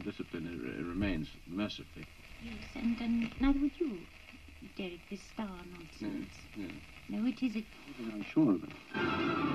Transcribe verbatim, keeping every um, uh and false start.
discipline it, remains, mercifully. Yes, and, and neither would you, Derek, this star nonsense. Yes, yes. No, it is... It... I'm sure of it.